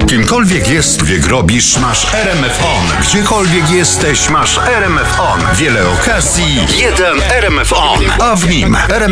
Kimkolwiek jest, wiek robisz, masz RMF On. Gdziekolwiek jesteś, masz RMF On. Wiele okazji, jeden RMF On. A w nim RMF